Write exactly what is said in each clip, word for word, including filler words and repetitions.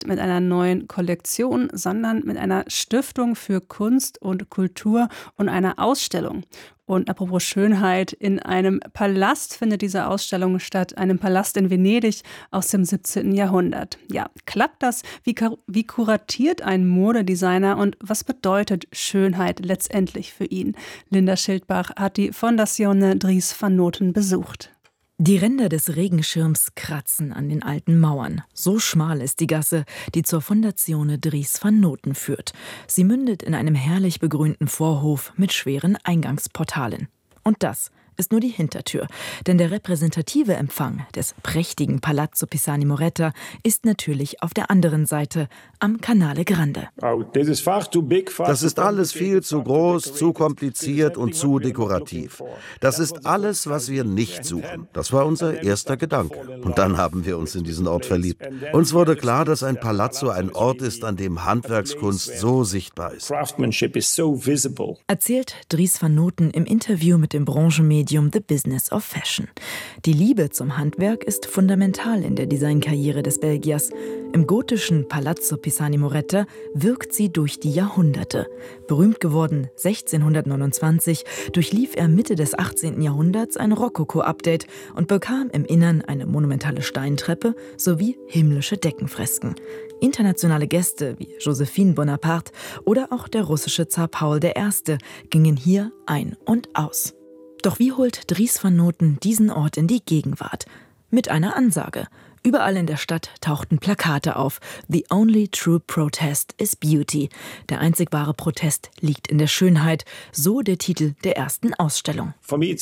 mit einer neuen Kollektion, sondern mit einer Stiftung für Kunst und Kultur und einer Ausstellung. Und apropos Schönheit, in einem Palast findet diese Ausstellung statt, einem Palast in Venedig aus dem siebzehnten Jahrhundert. Ja, klappt das? Wie, wie kuratiert ein Modedesigner und was bedeutet Schönheit letztendlich für ihn? Linda Schildbach hat die Fondazione Dries van Noten besucht. Die Ränder des Regenschirms kratzen an den alten Mauern. So schmal ist die Gasse, die zur Fondazione Dries van Noten führt. Sie mündet in einem herrlich begrünten Vorhof mit schweren Eingangsportalen. Und das ist nur die Hintertür, denn der repräsentative Empfang des prächtigen Palazzo Pisani Moretta ist natürlich auf der anderen Seite am Canale Grande. Das ist alles viel zu groß, zu kompliziert und zu dekorativ. Das ist alles, was wir nicht suchen. Das war unser erster Gedanke. Und dann haben wir uns in diesen Ort verliebt. Uns wurde klar, dass ein Palazzo ein Ort ist, an dem Handwerkskunst so sichtbar ist. Erzählt Dries van Noten im Interview mit dem Branchenmedium The Business of Fashion. Die Liebe zum Handwerk ist fundamental in der Designkarriere des Belgiers. Im gotischen Palazzo Pisani Moretta wirkt sie durch die Jahrhunderte. Berühmt geworden sechzehnhundertneunundzwanzig, durchlief er Mitte des achtzehnten Jahrhunderts ein Rokoko-Update und bekam im Innern eine monumentale Steintreppe sowie himmlische Deckenfresken. Internationale Gäste wie Josephine Bonaparte oder auch der russische Zar Paul der Erste gingen hier ein und aus. Doch wie holt Dries van Noten diesen Ort in die Gegenwart? Mit einer Ansage. Überall in der Stadt tauchten Plakate auf. The only true protest is beauty. Der einzig wahre Protest liegt in der Schönheit. So der Titel der ersten Ausstellung.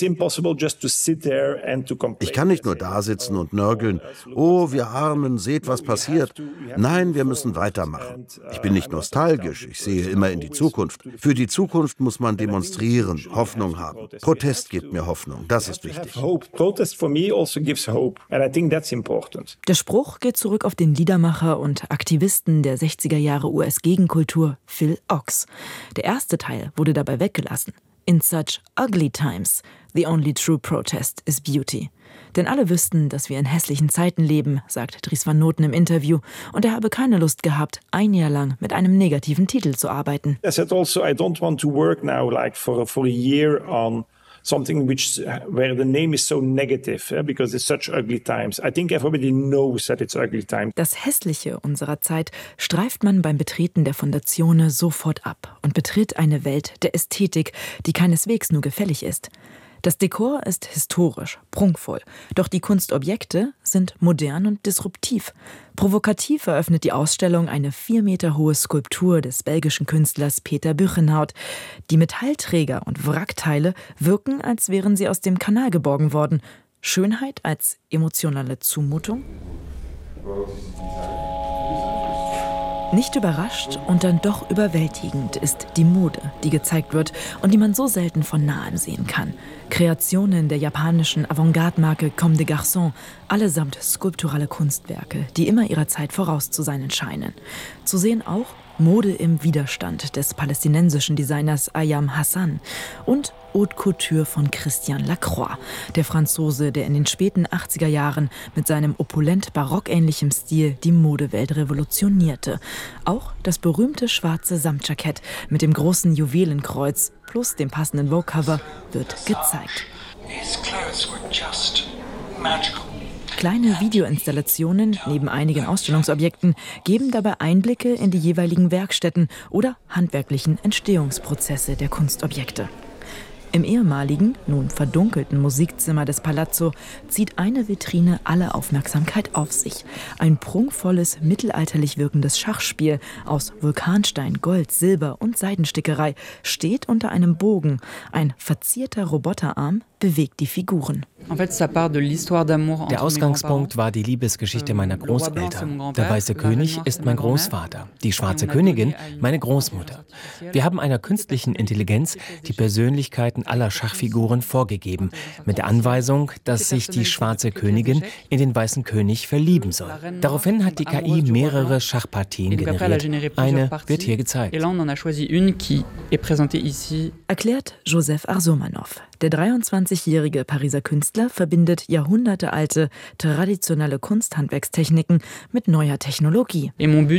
Ich kann nicht nur da sitzen und nörgeln. Oh, wir Armen, seht, was passiert. Nein, wir müssen weitermachen. Ich bin nicht nostalgisch. Ich sehe immer in die Zukunft. Für die Zukunft muss man demonstrieren, Hoffnung haben. Protest gibt mir Hoffnung. Das ist wichtig. Der Spruch geht zurück auf den Liedermacher und Aktivisten der sechziger Jahre U S-Gegenkultur Phil Ochs. Der erste Teil wurde dabei weggelassen. In such ugly times, the only true protest is beauty. Denn alle wüssten, dass wir in hässlichen Zeiten leben, sagt Dries van Noten im Interview. Und er habe keine Lust gehabt, ein Jahr lang mit einem negativen Titel zu arbeiten. I said also, I don't want to work now like for, for a year on something which where the name is so negative, yeah, because it's such ugly times. I think everybody knows that it's ugly times. Das Hässliche unserer Zeit streift man beim Betreten der Fondazione sofort ab und betritt eine Welt der Ästhetik, die keineswegs nur gefällig ist. Das Dekor ist historisch, prunkvoll, doch die Kunstobjekte sind modern und disruptiv. Provokativ eröffnet die Ausstellung eine vier Meter hohe Skulptur des belgischen Künstlers Peter Buchenhout. Die Metallträger und Wrackteile wirken, als wären sie aus dem Kanal geborgen worden. Schönheit als emotionale Zumutung? Nicht überrascht und dann doch überwältigend ist die Mode, die gezeigt wird und die man so selten von nahem sehen kann. Kreationen der japanischen Avantgarde-Marke Comme des Garçons, allesamt skulpturale Kunstwerke, die immer ihrer Zeit voraus zu sein scheinen. Zu sehen auch Mode im Widerstand des palästinensischen Designers Ayam Hassan und Haute Couture von Christian Lacroix, der Franzose, der in den späten achtziger Jahren mit seinem opulent barockähnlichen Stil die Modewelt revolutionierte. Auch das berühmte schwarze Samtjackett mit dem großen Juwelenkreuz plus dem passenden Vogue-Cover wird gezeigt. Kleine Videoinstallationen neben einigen Ausstellungsobjekten geben dabei Einblicke in die jeweiligen Werkstätten oder handwerklichen Entstehungsprozesse der Kunstobjekte. Im ehemaligen, nun verdunkelten Musikzimmer des Palazzo zieht eine Vitrine alle Aufmerksamkeit auf sich. Ein prunkvolles, mittelalterlich wirkendes Schachspiel aus Vulkanstein, Gold, Silber und Seidenstickerei steht unter einem Bogen. Ein verzierter Roboterarm bewegt die Figuren. Der Ausgangspunkt war die Liebesgeschichte meiner Großeltern. Der weiße König ist mein Großvater, die schwarze Königin meine Großmutter. Wir haben einer künstlichen Intelligenz die Persönlichkeiten aller Schachfiguren vorgegeben, mit der Anweisung, dass sich die schwarze Königin in den weißen König verlieben soll. Daraufhin hat die K I mehrere Schachpartien generiert. Eine wird hier gezeigt. Erklärt Josef Arsomanov. Der dreiundzwanzigjährige Pariser Künstler verbindet jahrhundertealte, traditionelle Kunsthandwerkstechniken mit neuer Technologie.